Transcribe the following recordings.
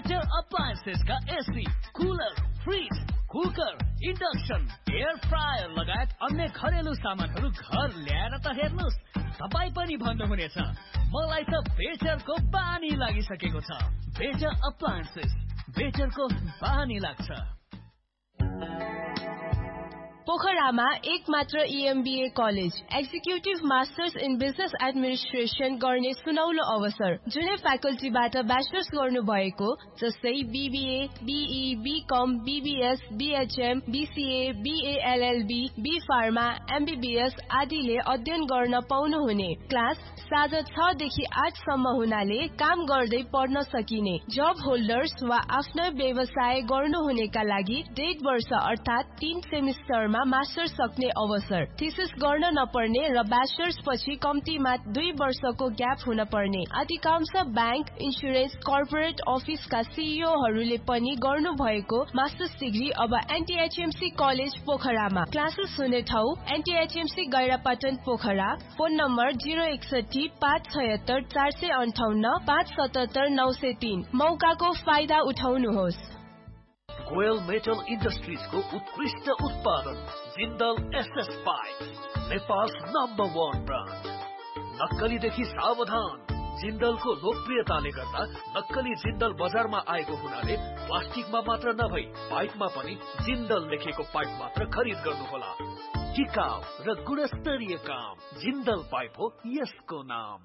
Better appliances का AC, cooler, fridge, cooker, induction, air fryer लगायत अन्य घरेलु सामानहरू घर ल्याएर त हेर्नुस्, तपाई पनि भन्नुहुनेछ मलाई त बेटरको बानी लागिसकेको छ। बेटर अप्लायन्सेस, बेटरको बानी लाग्छ। पोखरामा एकमात्र EMBA college, executive masters in business administration गर्ने सुनौलो अवसर। जुनै फ्याकल्टीबाट ब्याचलर्स गर्नु भएको जस्तै BBA, BE, BCom, BBS, BHM, BCA, BA LLB, B Pharma, MBBS आदिले अध्ययन गर्न पाउनुहुने। क्लास साँझ 6 देखि 8 सम्म हुनाले काम गर्दै पढ्न सकिने। जब होल्डर्स वा आफ्नो व्यवसाय गर्नुहुनेका लागि 1.5 वर्ष अर्थात् 3 सेमिस्टरमा मास्टर्स सक्ने अवसर। थीसिस गर्न नपर्ने र ब्याचलर्स पछि कम्तीमा 2 वर्षको ग्याप हुन पर्ने। अधिकांश बैंक, इन्स्योरेन्स, कर्पोरेट अफिसका CEOहरूले पनि गर्नु भएको मास्टर्स डिग्री अब NTHMC कलेज पोखरामा। क्लासेस हुने ठाउँ NTHMC गैरापटन पोखरा। Phone number 061 576 458 577 903। मौकाको फाइदा उठाउनुहोस्। गोयल मेटल इन्डस्ट्रिजको उत्कृष्ट उत्पादन Jindal SS pipe, Nepal's #1 brand. नक्कलीदेखि सावधान। जिन्दलको लोकप्रियताले गर्दा नक्कली जिन्दल बजारमा आएको हुनाले प्लास्टिकमा मात्र नभई पाइपमा पनि जिन्दल लेखेको पाइप मात्र खरिद गर्नुहोला। टिकाउ र गुणस्तरीय काम, जिन्दल पाइप हो यसको नाम।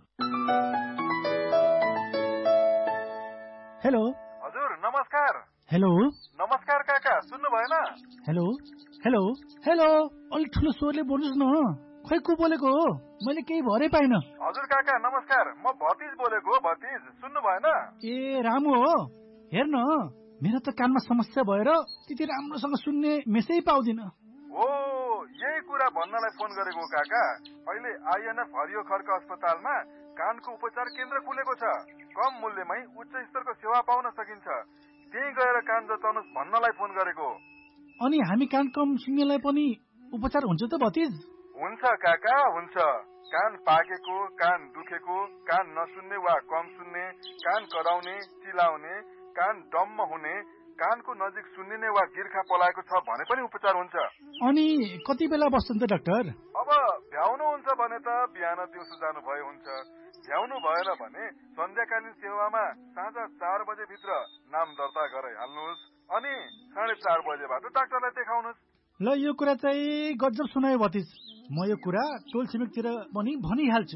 हेलो हजुर, नमस्कार। हेलो नमस्कार काका, सुन्नु भएन? हेलो हेलो हेलो, अलि ठुलो स्वरले बोल्नुहोस् न। खै को बोलेको हो? मैले केही भरै पाइन। हजुर काका नमस्कार, म भतिज बोलेको हो। भतिज, सुन्नु भएन? ए रामु हो। हेर्न, मेरो त कानमा समस्या भएर त्यति राम्रोसँग सुन्ने मेसै पाउँदिन। ओ, यही कुरा भन्नलाई फोन गरेको काका। अहिले INF हरियो खर्क अस्पतालमा कानको उपचार केन्द्र खुलेको छ। कम मूल्यमै उच्च स्तरको सेवा पाउन सकिन्छ। त्यही गएर कान जचाउनुहोस् भन्नलाई फोन गरेको। अनि हामी कान कम सुन्नेलाई पनि उपचार हुन्छ त भतिज? हुन्छ काका, हुन्छ। कान पाकेको, कान दुखेको, कान नसुन्ने वा कम सुन्ने, कान कराउने, चिलाउने, कान डम्म हुने, कानको नजिक सुन्निने वा गिर्खा पलाएको छ भने पनि उपचार हुन्छ। अनि कति बेला बस्छन् त डाक्टर? अब भ्याउनुहुन्छ भने त बिहान दिउँसो जानु भए हुन्छ। भ्याउनु भएन भने सन्ध्याकालीन सेवामा साँझ 4 बजे भित्र नाम दर्ता गराइहाल्नुहोस्। अनि 4:30 बजेबाट डाक्टरलाई देखाउनुहोस्। ल, यो कुरा चाहिँ गजब सुनायो भतिज। म यो कुरा टोल छिमेकतिर पनि भनिहाल्छु।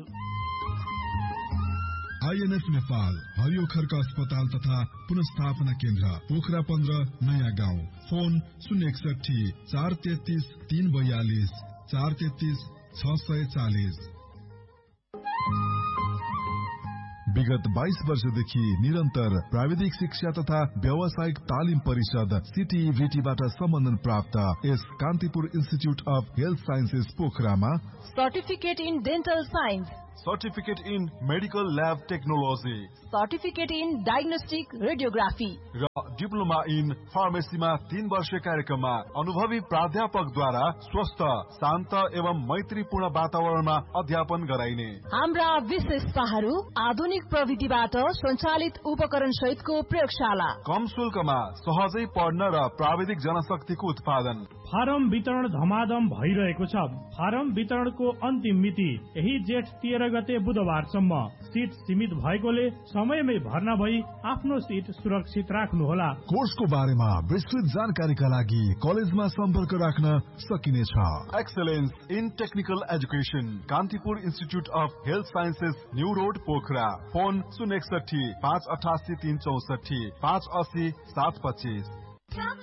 INF नेपाल हरियो खर्क अस्पताल तथा पुनर्स्थापना केन्द्र पोखरा 15 नयाँ गाउँ। फोन 061 433 342 433 640। विगत 22 वर्षदेखि निरन्तर प्राविधिक शिक्षा तथा व्यावसायिक तालिम परिषद CTEVT-बाट सम्बन्धन प्राप्त यस Kantipur institute of health sciences पोखरामा certificate in dental science, certificate in medical lab technology, certificate in diagnostic radiography र डिप्लोमा इन फार्मेसीमा 3 वर्षीय कार्यक्रममा अनुभवी प्राध्यापकद्वारा स्वस्थ, शान्त एवं मैत्रीपूर्ण वातावरणमा अध्यापन गराइने। हाम्रा विशेषताहरू आधुनिक प्रविधिबाट सञ्चालित उपकरण सहितको प्रयोगशाला, कम शुल्कमा सहजै पढ्न र प्राविधिक जनशक्तिको उत्पादन। फारम वितरण धमाधम भइरहेको छ। फारम वितरणको अन्तिम मिति यही जेठ 13 गते बुधबारसम्म। सीट सीमित भएकोले समयमै भर्ना भई आफ्नो सीट सुरक्षित राख्नुहोला। कोर्सको बारेमा विस्तृत जानकारीका लागि कलेजमा सम्पर्क राख्न सकिनेछ। Excellence in technical education, Kantipur institute of health sciences, new road Pokhara. Phone 061 588 364 580 725।